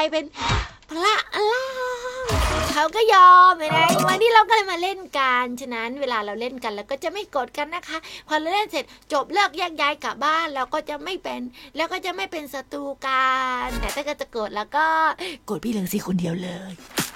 ายเป็นพระล่างเขาก็ยอมนะวันนี้เราก็เลยมาเล่นกันฉะนั้นเวลาเราเล่นกันแล้วก็จะไม่โกรธกันนะคะพอเราเล่นเสร็จจบเลิกแยกย้ายกลับบ้านเราก็จะไม่เป็นศัตรูกันแต่ถ้าเกิดจะโกรธแล้วก็โกรธพี่เหลืองสีคนเดียวเลย